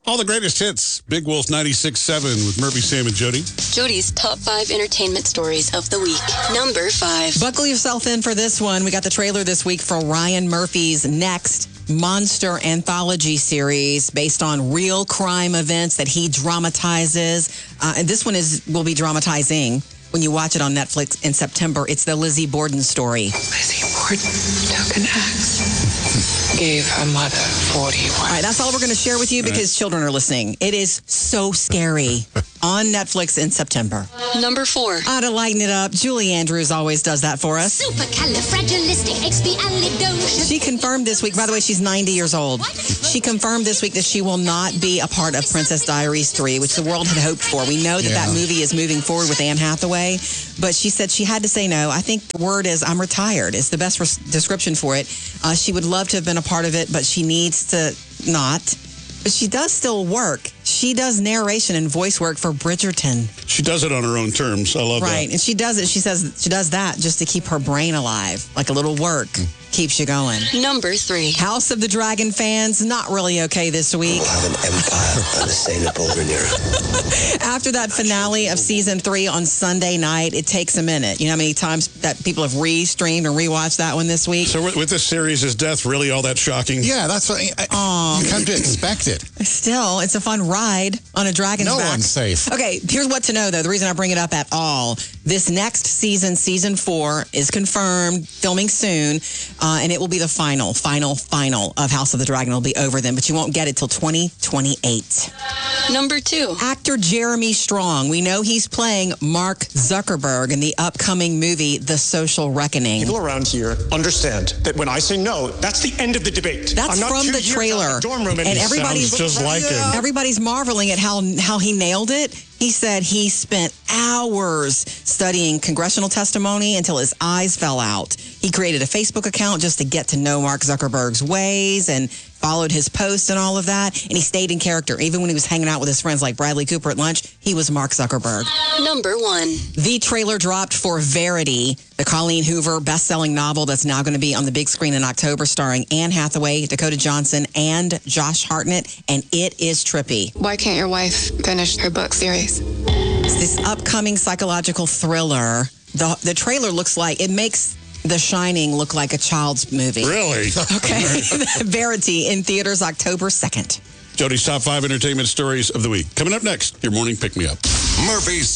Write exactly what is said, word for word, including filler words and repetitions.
All the greatest hits. Big Wolf ninety-six point seven with Murphy, Sam, and Jody. Jody's top five entertainment stories of the week. Number five. Buckle yourself in for this one. We got the trailer this week for Ryan Murphy's next monster anthology series based on real crime events that he dramatizes. Uh, and this one is will be dramatizing when you watch it on Netflix in September. It's the Lizzie Borden story. Lizzie Borden took an axe, gave her mother forty wives. All right, that's all we're going to share with you because children are listening. It is so scary on Netflix in September. Number four. Ah, to lighten it up, Julie Andrews always does that for us. Supercalifragilisticexpialidocious. She confirmed this week, by the way, she's ninety years old. She confirmed this week that she will not be a part of Princess Diaries three, which the world had hoped for. We know that Yeah. that movie is moving forward with Anne Hathaway, but she said she had to say no. I think the word is I'm retired. It's the best res- description for it. Uh, she would love to have been a part of it, but she needs to not. But she does still work. She does narration and voice work for Bridgerton. She does it on her own terms. I love Right. that. And she does it. She says she does that just to keep her brain alive. Like a little work keeps you going. Number three. House of the Dragon fans, not really okay this week. We'll have an empire unassailable, Rhaenyra. After that finale of season three on Sunday night, it takes a minute. You know how many times that people have re-streamed and rewatched that one this week? So with, with this series, is death really all that shocking? Yeah, that's what I, I, you come to expect it. Still, it's a fun ride on a dragon's No back. one's safe. Okay, here's what to know, though. The reason I bring it up at all, this next season, season four, is confirmed, filming soon, uh, and it will be the final, final, final of House of the Dragon. It'll be over then, but you won't get it till twenty twenty-eight. Number two. Actor Jeremy Strong. We know he's playing Mark Zuckerberg in the upcoming movie, The Social Reckoning. People around here understand that when I say no, that's the end of the debate. That's I'm not from two the years trailer. out of the dorm room And anymore. everybody's Sounds just like him. Everybody's marveling at how how he nailed it. He said he spent hours studying congressional testimony until his eyes fell out. He created a Facebook account just to get to know Mark Zuckerberg's ways and followed his posts and all of that. And he stayed in character. Even when he was hanging out with his friends like Bradley Cooper at lunch, he was Mark Zuckerberg. Number one. The trailer dropped for Verity, the Colleen Hoover best-selling novel that's now going to be on the big screen in October, starring Anne Hathaway, Dakota Johnson, and Josh Hartnett, and it is trippy. Why can't your wife finish her book series? It's this upcoming psychological thriller. The, the trailer looks like, it makes The Shining look like a child's movie. Really? Okay. Verity in theaters October second. Jody's top five entertainment stories of the week. Coming up next, your morning pick-me-up. Murphy's